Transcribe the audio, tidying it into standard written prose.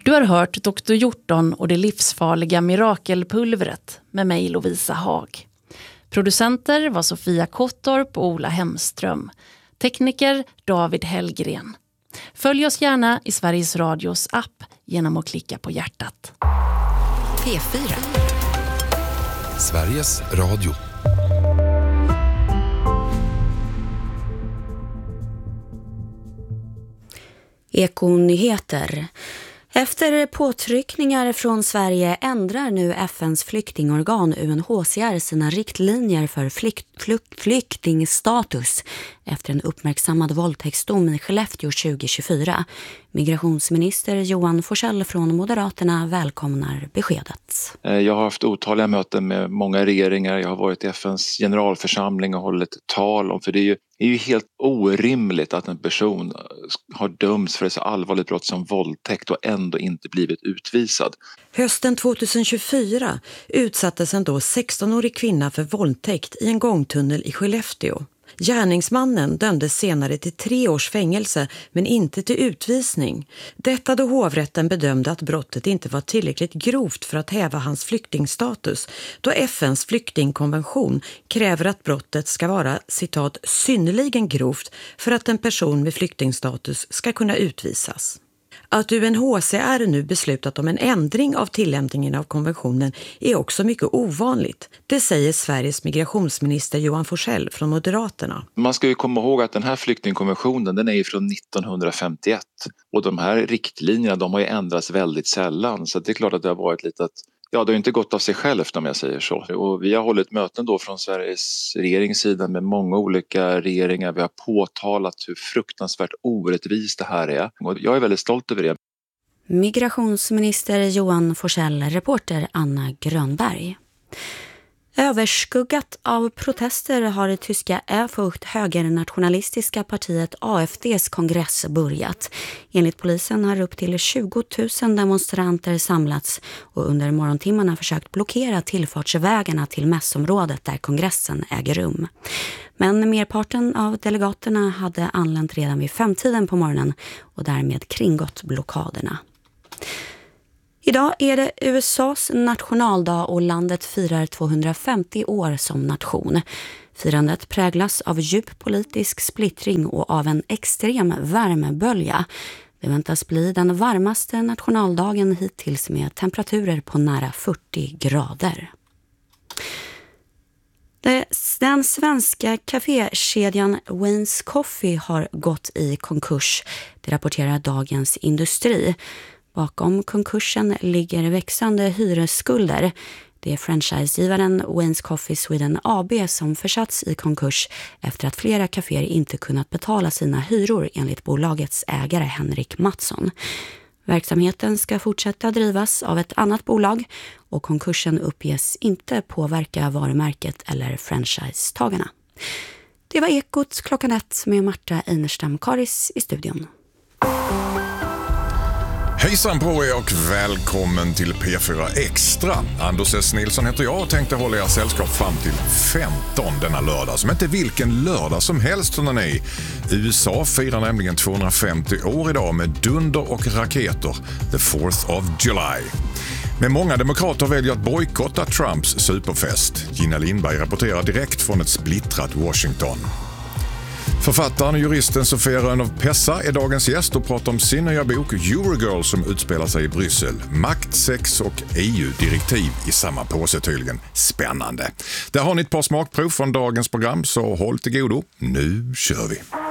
Du har hört Dr. Hjorton och det livsfarliga mirakelpulvret med mig Lovisa Haag. Producenter var Sofia Kottorp och Ola Hemström. Tekniker David Hellgren. Följ oss gärna i Sveriges Radios app genom att klicka på hjärtat. P4. Sveriges Radio. Ekonyheter. Efter påtryckningar från Sverige ändrar nu FNs flyktingorgan UNHCR sina riktlinjer för flyktingstatus efter en uppmärksammad våldtäktsdom i Skellefteå 2024. Migrationsminister Johan Forssell från Moderaterna välkomnar beskedet. Jag har haft otaliga möten med många regeringar. Jag har varit i FNs generalförsamling och hållit tal om, för det är ju helt orimligt att en person har dömts för ett så allvarligt brott som våldtäkt och ändå inte blivit utvisad. Hösten 2024 utsattes en då 16-årig kvinna för våldtäkt i en gångtunnel i Skellefteå. Gärningsmannen dömdes senare till 3 års fängelse men inte till utvisning. Detta då hovrätten bedömde att brottet inte var tillräckligt grovt för att häva hans flyktingstatus, då FNs flyktingkonvention kräver att brottet ska vara, citat, synnerligen grovt för att en person med flyktingstatus ska kunna utvisas. Att UNHCR nu beslutat om en ändring av tillämpningen av konventionen är också mycket ovanligt. Det säger Sveriges migrationsminister Johan Forssell från Moderaterna. Man ska ju komma ihåg att den här flyktingkonventionen, den är ju från 1951 och de här riktlinjerna, de har ju ändrats väldigt sällan, så det är klart att det har varit lite att det har inte gått av sig självt om jag säger så. Och vi har hållit möten då från Sveriges regeringssida med många olika regeringar. Vi har påtalat hur fruktansvärt orättvist det här är. Och jag är väldigt stolt över det. Migrationsminister Johan Forssell, reporter Anna Grönberg. Överskuggat av protester har det tyska Erfurt högernationalistiska partiet AfDs kongress börjat. Enligt polisen har upp till 20 000 demonstranter samlats och under morgontimmarna försökt blockera tillfartsvägarna till mässområdet där kongressen äger rum. Men merparten av delegaterna hade anlänt redan vid 5-tiden på morgonen och därmed kringgått blockaderna. Idag är det USAs nationaldag och landet firar 250 år som nation. Firandet präglas av djup politisk splittring och av en extrem värmebölja. Det väntas bli den varmaste nationaldagen hittills med temperaturer på nära 40 grader. Den svenska kafékedjan Wayne's Coffee har gått i konkurs. Det rapporterar Dagens Industri. Bakom konkursen ligger växande hyresskulder. Det är franchisegivaren Wayne's Coffee Sweden AB som försatts i konkurs efter att flera kaféer inte kunnat betala sina hyror enligt bolagets ägare Henrik Mattsson. Verksamheten ska fortsätta drivas av ett annat bolag och konkursen uppges inte påverka varumärket eller franchisetagarna. Det var Ekot klockan 1 med Marta Einerstam-Karis i studion. Hejsan på er och välkommen till P4 Extra. Anders S. Nilsson heter jag och tänkte hålla er sällskap fram till 15 denna lördag. Som inte vilken lördag som helst, utan nej. USA firar nämligen 250 år idag med dunder och raketer. The 4th of July. Men många demokrater väljer att bojkotta Trumps superfest. Gina Lindberg rapporterar direkt från ett splittrat Washington. Författaren och juristen Sofia Rönnow-Pessa är dagens gäst och pratar om sin nya bok Eurogirl som utspelar sig i Bryssel. Makt, sex och EU-direktiv i samma påse tydligen. Spännande. Där har ni ett par smakprov från dagens program, så håll till godo. Nu kör vi!